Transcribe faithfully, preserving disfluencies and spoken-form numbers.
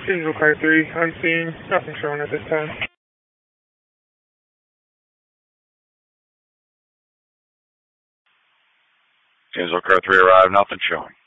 Digital car three, unseen, nothing showing at this time. Digital car three arrived, nothing showing.